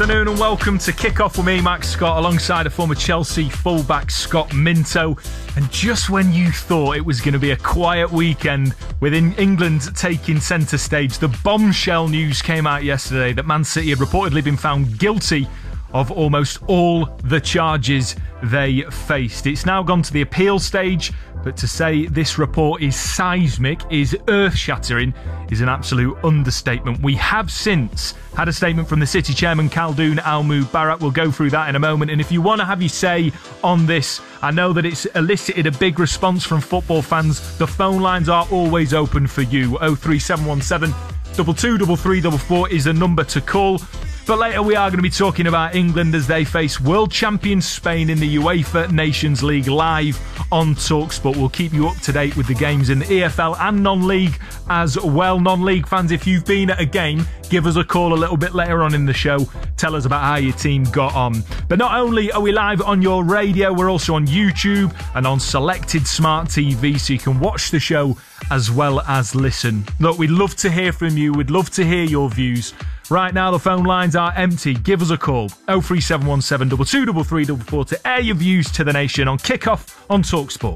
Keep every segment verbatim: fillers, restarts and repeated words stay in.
Good afternoon and welcome to Kick-Off with me, Max Scott, alongside a former Chelsea fullback, Scott Minto. And just when you thought it was going to be a quiet weekend, with England taking centre stage, the bombshell news came out yesterday that Man City had reportedly been found guilty of almost all the charges they faced. It's now gone to the appeal stage, but to say this report is seismic, is earth-shattering, is an absolute understatement. We have since had a statement from the City chairman, Khaldoon Al-Mubarak. We'll go through that in a moment. And if you want to have your say on this, I know that it's elicited a big response from football fans. The phone lines are always open for you. oh three seven one seven, two two three three four four is the number to call. But later we are going to be talking about England as they face world champions Spain in the UEFA Nations League live on TalkSport. We'll keep you up to date with the games in the E F L and non-league as well. Non-league fans, if you've been at a game, give us a call a little bit later on in the show. Tell us about how your team got on. But not only are we live on your radio, we're also on YouTube and on selected smart T V, so you can watch the show as well as listen. Look, we'd love to hear from you. We'd love to hear your views. Right now, the phone lines are empty. Give us a call. oh three seven one seven, two two three three four four to air your views to the nation on Kick-Off on TalkSport.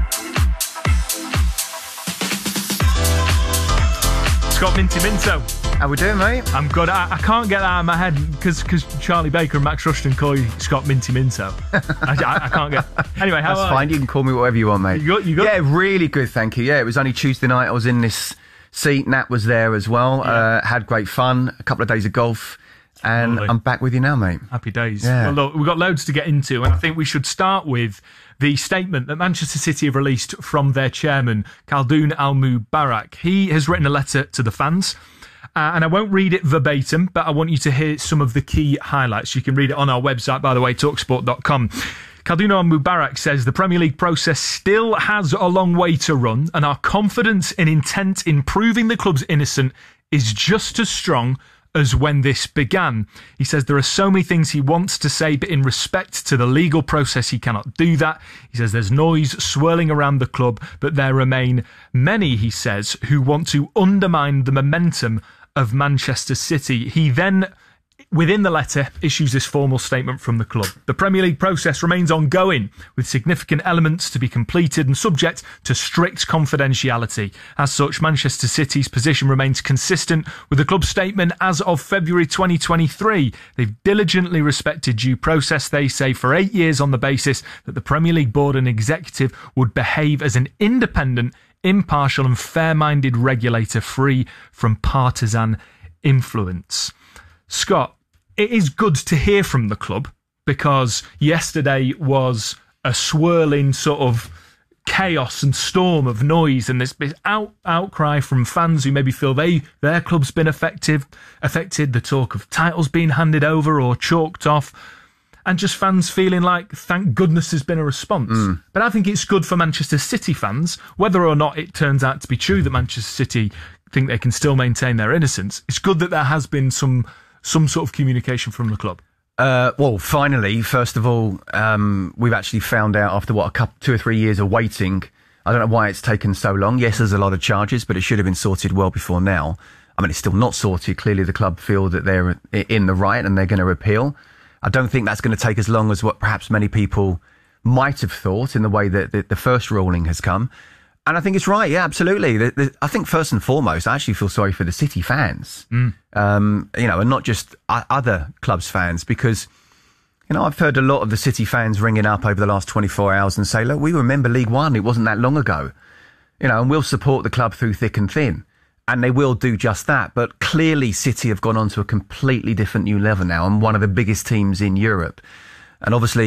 Scott Minty Minto. How we doing, mate? I'm good. I, I can't get that out of my head because because Charlie Baker and Max Rushton call you Scott Minty Minto. I, I, I can't get... Anyway, how That's are fine. You can call me whatever you want, mate. You got, you got... Yeah, really good, thank you. Yeah, it was only Tuesday night. I was in this seat. Nat was there as well. Yeah. Uh, had great fun. A couple of days of golf. And Lovely. I'm back with you now, mate. Happy days. Yeah. Well, look, we've got loads to get into, and I think we should start with the statement that Manchester City have released from their chairman, Khaldoon Al-Mubarak. He has written a letter to the fans, uh, and I won't read it verbatim, but I want you to hear some of the key highlights. You can read it on our website, by the way, talk sport dot com. Khaldoon Al-Mubarak says the Premier League process still has a long way to run, and our confidence and intent in proving the club's innocent is just as strong as when this began. He says there are so many things he wants to say, but in respect to the legal process, he cannot do that. He says there's noise swirling around the club, but there remain many, he says, who want to undermine the momentum of Manchester City. He then, within the letter, issues this formal statement from the club. The Premier League process remains ongoing, with significant elements to be completed and subject to strict confidentiality. As such, Manchester City's position remains consistent with the club's statement as of February twenty twenty-three. They've diligently respected due process, they say, for eight years on the basis that the Premier League board and executive would behave as an independent, impartial and fair-minded regulator free from partisan influence. Scott, it is good to hear from the club because yesterday was a swirling sort of chaos and storm of noise, and there's been out, outcry from fans who maybe feel they their club's been affected, affected, the talk of titles being handed over or chalked off, and just fans feeling like, thank goodness there's been a response. Mm. But I think it's good for Manchester City fans, whether or not it turns out to be true that Manchester City think they can still maintain their innocence. It's good that there has been some... some sort of communication from the club. Uh, well, finally, first of all, um, we've actually found out after, what, a couple, two or three years of waiting. I don't know why it's taken so long. Yes, there's a lot of charges, but it should have been sorted well before now. I mean, it's still not sorted. Clearly, the club feel that they're in the right and they're going to appeal. I don't think that's going to take as long as what perhaps many people might have thought in the way that the, the first ruling has come. And I think it's right, yeah, absolutely. The, the, I think first and foremost, I actually feel sorry for the City fans, mm. um, you know, and not just other clubs' fans, because, you know, I've heard a lot of the City fans ringing up over the last twenty-four hours and say, look, we remember League One, it wasn't that long ago, you know, and we'll support the club through thick and thin. And they will do just that. But clearly City have gone on to a completely different new level now and one of the biggest teams in Europe. And obviously,